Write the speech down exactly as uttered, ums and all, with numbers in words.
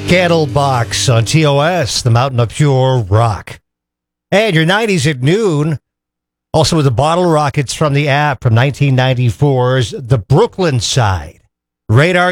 Candlebox on T O S, the Mountain of Pure Rock. And your nineties at noon, also with the Bottle Rockets from the app from nineteen ninety-four's The Brooklyn Side. Radar